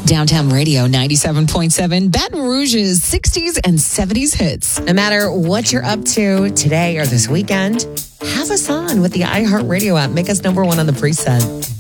Downtown Radio 97.7, Baton Rouge's 60s and 70s hits. No matter what you're up to today or this weekend, have us on with the iHeartRadio app. Make us number one on the preset.